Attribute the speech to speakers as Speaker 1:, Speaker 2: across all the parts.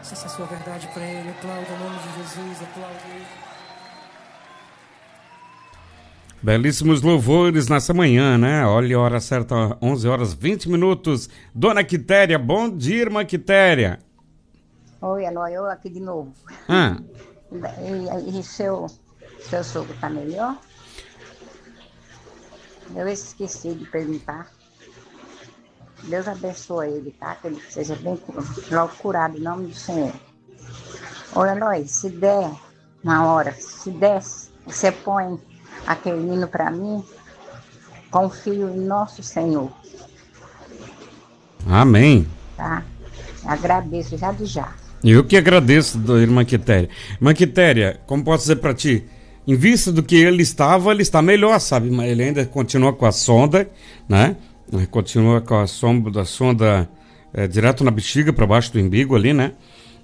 Speaker 1: Essa é a sua verdade para ele. Aplauda o nome de Jesus, aplauda ele.
Speaker 2: Belíssimos louvores nessa manhã, né? Olha a hora certa, 11 horas 20 minutos. Dona Quitéria, bom dia, irmã Quitéria.
Speaker 3: Oi, Eloy, eu aqui de novo.
Speaker 2: Ah.
Speaker 3: E seu sogro tá melhor? Eu esqueci de perguntar. Deus abençoe ele, tá? Que ele seja bem logo curado, em nome do Senhor. Ô, Eloy, se der uma hora, se der, você põe aquele hino para mim, confio em nosso Senhor.
Speaker 2: Amém.
Speaker 3: Tá? Agradeço já de já.
Speaker 2: Eu que agradeço, irmã Quitéria. Irmã Quitéria, como posso dizer para ti? Em vista do que ele está melhor, sabe? Mas ele ainda continua com a sonda, né? Continua com a sonda direto na bexiga, para baixo do umbigo ali, né?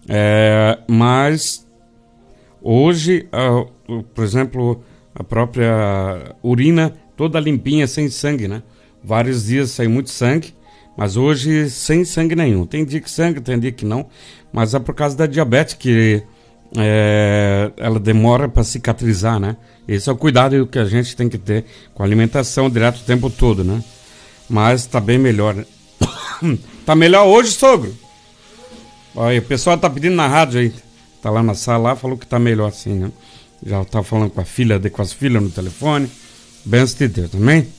Speaker 2: Mas hoje, por exemplo, a própria urina toda limpinha, sem sangue, né? Vários dias saiu muito sangue, mas hoje sem sangue nenhum. Tem dia que sangue, tem dia que não, mas é por causa da diabetes que ela demora para cicatrizar, né? Esse é o cuidado que a gente tem que ter com a alimentação direto o tempo todo, né? Mas tá bem melhor, né? Tá melhor hoje, sogro? Olha, o pessoal tá pedindo na rádio aí, tá lá na sala, falou que tá melhor assim, né? Já tá falando com as filhas no telefone. Benção de Deus, amém?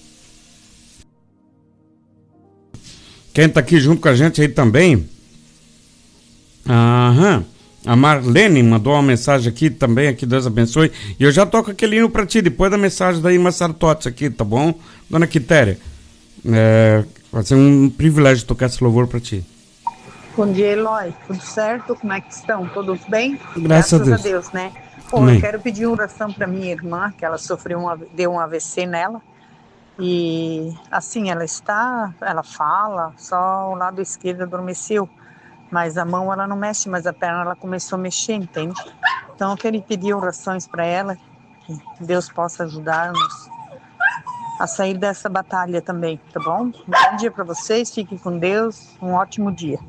Speaker 2: Quem tá aqui junto com a gente aí também? A Marlene mandou uma mensagem aqui também, aqui Deus abençoe. E eu já toco aquele hino pra ti, depois da mensagem da Irmã Sartotes aqui, tá bom? Dona Quitéria, vai ser um privilégio tocar esse louvor pra ti.
Speaker 4: Bom dia, Eloy. Tudo certo? Como é que estão? Todos bem?
Speaker 2: Graças a
Speaker 4: Deus, né? Eu quero pedir oração para minha irmã, que ela deu um AVC nela. E assim, ela fala, só o lado esquerdo adormeceu. Mas a mão ela não mexe, mas a perna ela começou a mexer, entende? Então eu quero pedir orações para ela, que Deus possa ajudar-nos a sair dessa batalha também, tá bom? Bom dia para vocês, fiquem com Deus, um ótimo dia.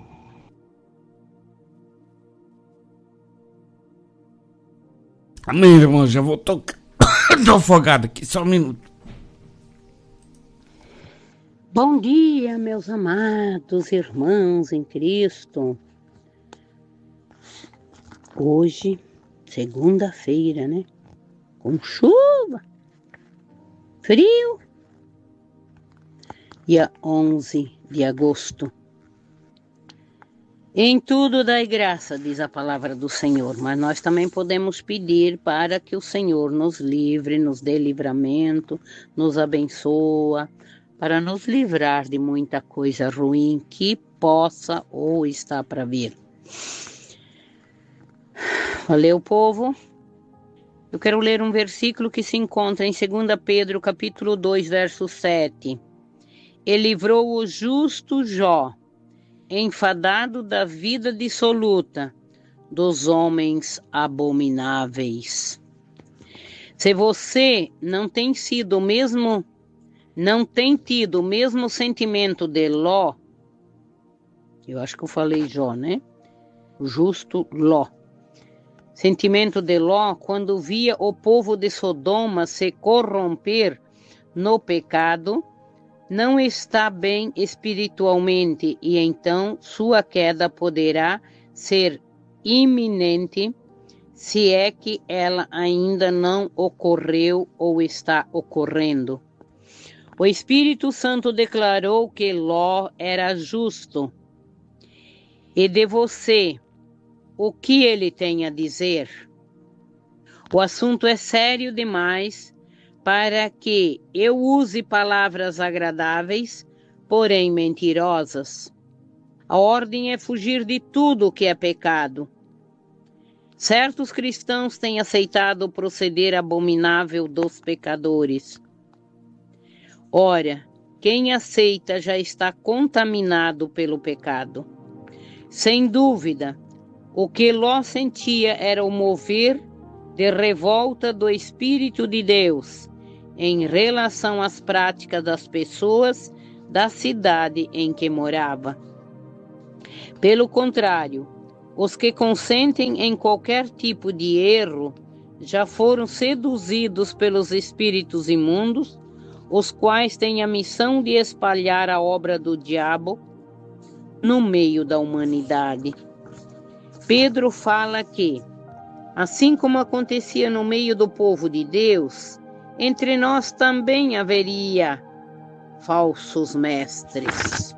Speaker 2: Amém, irmão, já vou tocar. Tô afogado aqui, só um minuto.
Speaker 5: Bom dia, meus amados irmãos em Cristo. Hoje, segunda-feira, né? Com chuva, frio. Dia 11 de agosto. Em tudo dai graça, diz a palavra do Senhor, mas nós também podemos pedir para que o Senhor nos livre, nos dê livramento, nos abençoa, para nos livrar de muita coisa ruim que possa ou está para vir. Valeu, povo. Eu quero ler um versículo que se encontra em 2 Pedro, capítulo 2, verso 7. E livrou o justo Jó, enfadado da vida dissoluta, dos homens abomináveis. Se você não tem tido o mesmo sentimento de Ló, eu acho que eu falei Jó, né? O justo Ló. Sentimento de Ló, quando via o povo de Sodoma se corromper no pecado, não está bem espiritualmente e então sua queda poderá ser iminente, se é que ela ainda não ocorreu ou está ocorrendo. O Espírito Santo declarou que Ló era justo. E de você, o que ele tem a dizer? O assunto é sério demais para que eu use palavras agradáveis, porém mentirosas. A ordem é fugir de tudo que é pecado. Certos cristãos têm aceitado o proceder abominável dos pecadores. Ora, quem aceita já está contaminado pelo pecado. Sem dúvida, o que Ló sentia era o mover de revolta do Espírito de Deus em relação às práticas das pessoas da cidade em que morava. Pelo contrário, os que consentem em qualquer tipo de erro já foram seduzidos pelos espíritos imundos, os quais têm a missão de espalhar a obra do diabo no meio da humanidade. Pedro fala que, assim como acontecia no meio do povo de Deus, entre nós também haveria falsos mestres.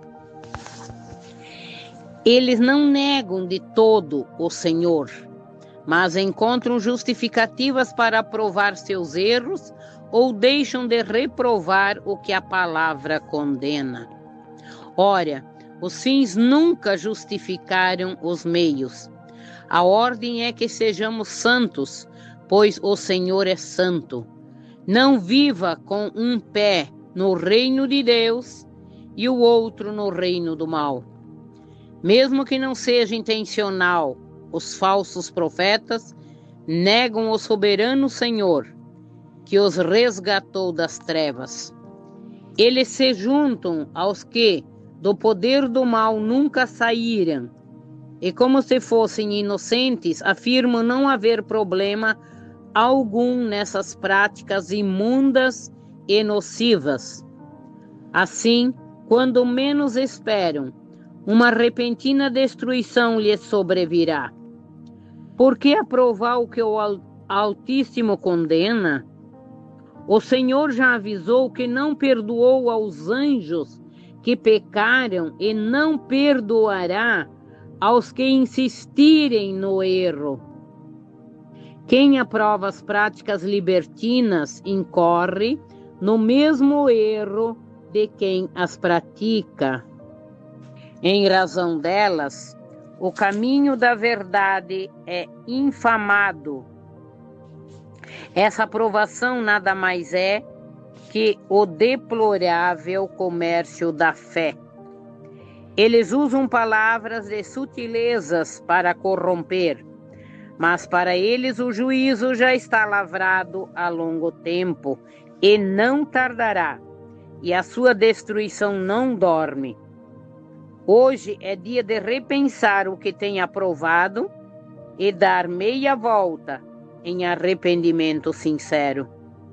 Speaker 5: Eles não negam de todo o Senhor, mas encontram justificativas para provar seus erros ou deixam de reprovar o que a palavra condena. Ora, os fins nunca justificaram os meios. A ordem é que sejamos santos, pois o Senhor é santo. Não viva com um pé no reino de Deus e o outro no reino do mal. Mesmo que não seja intencional, os falsos profetas negam o soberano Senhor, que os resgatou das trevas. Eles se juntam aos que do poder do mal nunca saíram, e como se fossem inocentes, afirmam não haver problema algum nessas práticas imundas e nocivas. Assim, quando menos esperam, uma repentina destruição lhes sobrevirá. Por que aprovar o que o Altíssimo condena? O Senhor já avisou que não perdoou aos anjos que pecaram e não perdoará aos que insistirem no erro. Quem aprova as práticas libertinas incorre no mesmo erro de quem as pratica. Em razão delas, o caminho da verdade é infamado. Essa aprovação nada mais é que o deplorável comércio da fé. Eles usam palavras de sutilezas para corromper, mas para eles o juízo já está lavrado há longo tempo e não tardará, e a sua destruição não dorme. Hoje é dia de repensar o que tem aprovado e dar meia volta em arrependimento sincero.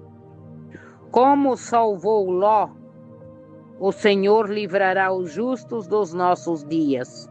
Speaker 5: Como salvou Ló, o Senhor livrará os justos dos nossos dias.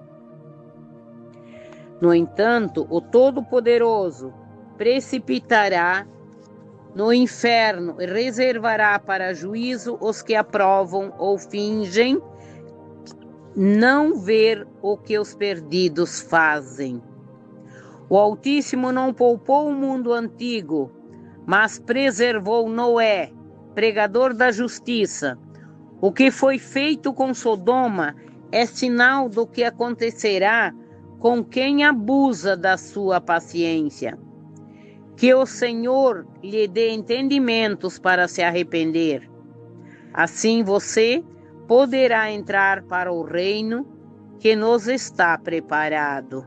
Speaker 5: No entanto, o Todo-Poderoso precipitará no inferno e reservará para juízo os que aprovam ou fingem não ver o que os perdidos fazem. O Altíssimo não poupou o mundo antigo, mas preservou Noé, pregador da justiça. O que foi feito com Sodoma é sinal do que acontecerá com quem abusa da sua paciência. Que o Senhor lhe dê entendimentos para se arrepender. Assim você poderá entrar para o reino que nos está preparado.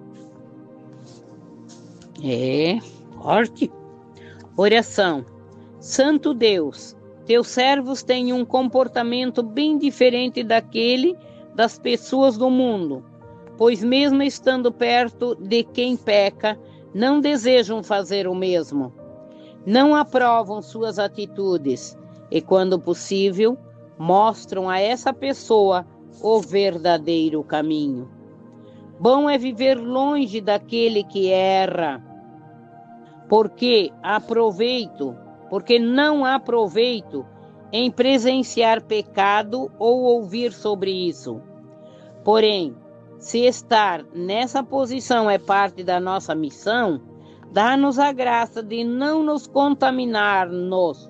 Speaker 5: Forte. Oração. Santo Deus, teus servos têm um comportamento bem diferente daquele das pessoas do mundo, pois mesmo estando perto de quem peca, não desejam fazer o mesmo. Não aprovam suas atitudes e, quando possível, mostram a essa pessoa o verdadeiro caminho. Bom é viver longe daquele que erra, porque não há proveito em presenciar pecado ou ouvir sobre isso. Porém, se estar nessa posição é parte da nossa missão, dá-nos a graça de não nos contaminarmos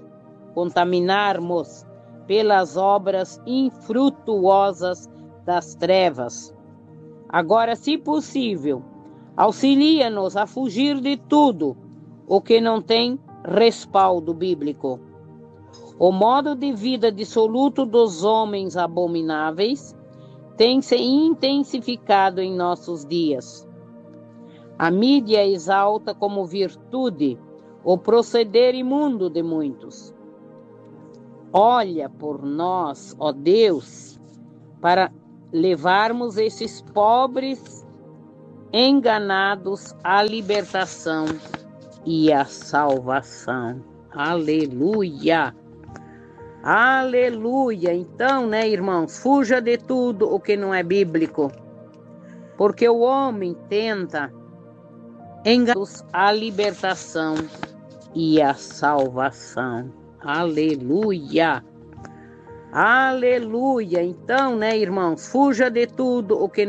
Speaker 5: pelas obras infrutuosas das trevas. Agora, se possível, auxilia-nos a fugir de tudo o que não tem respaldo bíblico. O modo de vida dissoluto dos homens abomináveis tem se intensificado em nossos dias. A mídia exalta como virtude o proceder imundo de muitos. Olha por nós, ó Deus, para levarmos esses pobres enganados a libertação e a salvação. Aleluia! Aleluia! Então, né, irmãos, fuja de tudo o que não é bíblico, porque o homem tenta enganar-nos a libertação e a salvação. Aleluia! Aleluia! Então, né, irmãos, fuja de tudo o que